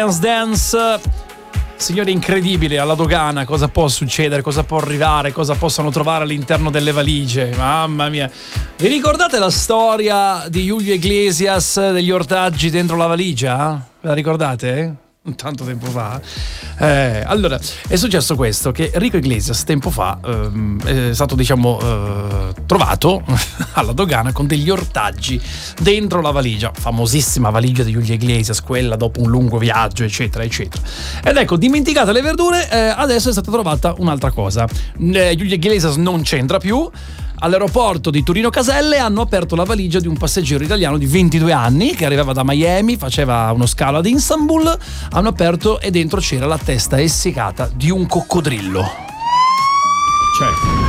Dance. Signore, incredibile, alla dogana cosa può succedere, cosa può arrivare, cosa possono trovare all'interno delle valigie. Mamma mia. Vi ricordate la storia di Julio Iglesias degli ortaggi dentro la valigia? Ve la ricordate? Tanto tempo fa. Allora, è successo questo, che Enrico Iglesias tempo fa è stato trovato alla dogana con degli ortaggi dentro la valigia, famosissima valigia di Julio Iglesias, quella dopo un lungo viaggio eccetera eccetera. Ed ecco, dimenticate le verdure, adesso è stata trovata un'altra cosa. Julio Iglesias non c'entra più. All'aeroporto di Torino Caselle hanno aperto la valigia di un passeggero italiano di 22 anni che arrivava da Miami, faceva uno scalo ad Istanbul. Hanno aperto e dentro c'era la testa essiccata di un coccodrillo. Cioè,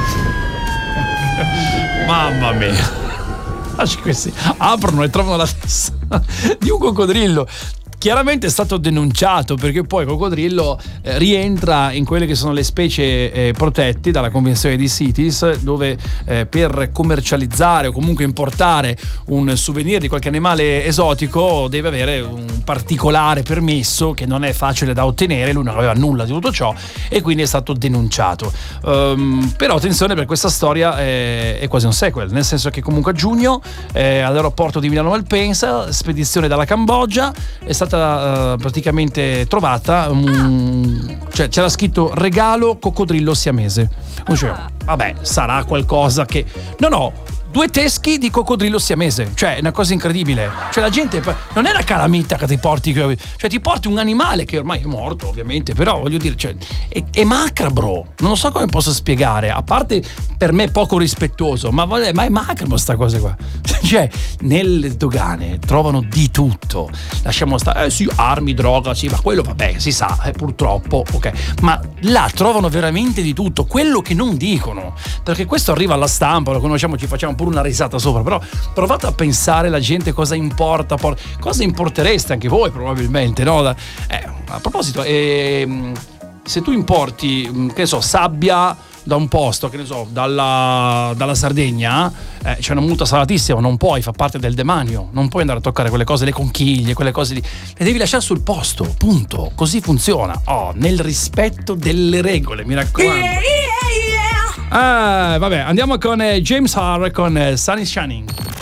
mamma mia, questi aprono e trovano la testa di un coccodrillo. Chiaramente è stato denunciato, perché poi il coccodrillo rientra in quelle che sono le specie protette dalla Convenzione di CITES, dove per commercializzare o comunque importare un souvenir di qualche animale esotico deve avere un particolare permesso che non è facile da ottenere. Lui non aveva nulla di tutto ciò e quindi è stato denunciato. Però attenzione, per questa storia è quasi un sequel, nel senso che comunque a giugno all'aeroporto di Milano Malpensa, spedizione dalla Cambogia, è stata praticamente trovata cioè c'era scritto regalo coccodrillo siamese. Vabbè, sarà qualcosa che no, 2 teschi di coccodrillo siamese, cioè è una cosa incredibile. Cioè la gente non è una calamita che ti porti, cioè ti porti un animale che ormai è morto ovviamente, però voglio dire, cioè, è macabro, non so come posso spiegare, a parte per me poco rispettoso, ma è macabro sta cosa qua. Cioè nelle dogane trovano di tutto, lasciamo stare, sì, armi, droga, sì, ma quello vabbè si sa, purtroppo, ok, ma là trovano veramente di tutto, quello che non dicono, perché questo arriva alla stampa, lo conosciamo, ci facciamo pure una risata sopra, però provate a pensare la gente cosa importa, cosa importereste anche voi probabilmente, no? A proposito, se tu importi, che ne so, sabbia da un posto, che ne so, dalla Sardegna, c'è una multa salatissima, non puoi, fa parte del demanio, non puoi andare a toccare quelle cose, le conchiglie, quelle cose lì, le devi lasciare sul posto, punto, così funziona, nel rispetto delle regole, mi raccomando. Vabbè, andiamo con James Harr con Sun is Shining.